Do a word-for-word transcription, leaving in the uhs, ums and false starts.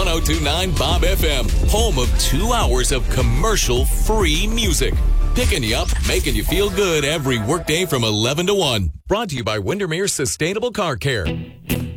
one oh two point nine Bob F M, home of two hours of commercial-free music. Picking you up, making you feel good every workday from eleven to one. Brought to you by Windermere Sustainable Car Care.